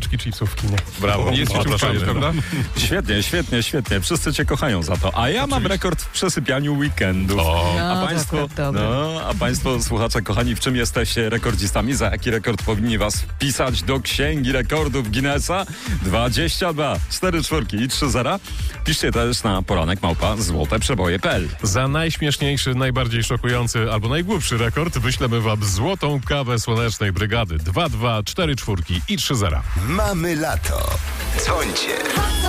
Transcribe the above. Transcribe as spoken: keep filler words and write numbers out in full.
paczki chipsów w kinie. Brawo. Jest już Zapraszamy. fajnie, prawda? Świetnie, świetnie, świetnie. Wszyscy cię kochają za to. A ja mam rekord w przesypianiu weekendów. O. A No, państwo, to akurat dobre. no, a państwo, słuchacze kochani, w czym jesteście rekordzistami? Za jaki rekord powinni was wpisać do Księgi Rekordów Guinnessa? dwadzieścia dwa, cztery czwórki i trzy zera. Piszcie też na poranek małpa złoteprzeboje kropka p l. Za najśmieszniejszy, najbardziej szokujący albo najgłupszy rekord wyślemy wam złotą kawę Słonecznej Brygady. dwa, dwa, cztery czwórki i trzy zera. Mamy lato. Dzwońcie.